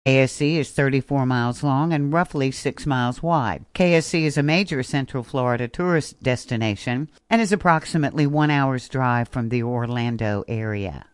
KSC is 34 miles long and roughly 6 miles wide. KSC is a major Central Florida tourist destination and is approximately 1 hour's drive from the Orlando area.